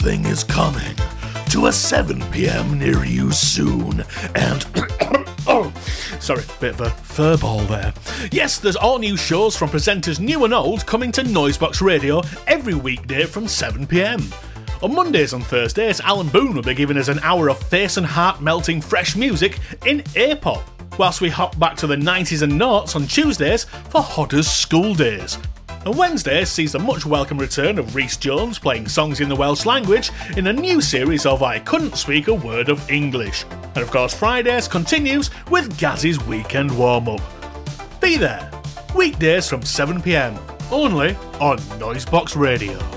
Something is coming to a 7 p.m. near you soon, and oh, sorry, bit of a furball there. Yes, there's all new shows from presenters new and old coming to Noisebox Radio every weekday from 7 p.m. On Mondays and Thursdays, Alan Boone will be giving us an hour of face and heart-melting fresh music in A-pop, whilst we hop back to the 90s and noughts on Tuesdays for Hodder's School Days. And Wednesday sees the much welcome return of Rhys Jones playing songs in the Welsh language in a new series of I Couldn't Speak a Word of English. And of course Fridays continues with Gaz's Weekend Warm-Up. Be there, weekdays from 7 p.m, only on Noisebox Radio.